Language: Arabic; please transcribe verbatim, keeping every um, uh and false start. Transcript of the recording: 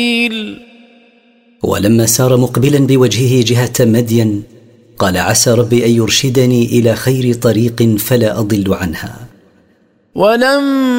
ولما سار مقبلا بوجهه جهة مدين قال عسى ربي أن يرشدني إلى خير طريق فلا أضل عنها. ولما